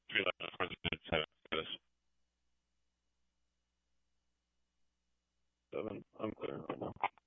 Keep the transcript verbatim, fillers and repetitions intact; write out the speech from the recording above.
Three left for the seven for this. Seven. I'm clear right now.